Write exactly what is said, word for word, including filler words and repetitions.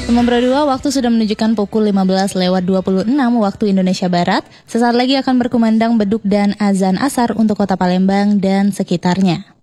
Teman Bro dua, waktu sudah menunjukkan pukul lima belas lewat dua puluh enam waktu Indonesia Barat. Sesaat lagi akan berkumandang beduk dan azan asar untuk kota Palembang dan sekitarnya.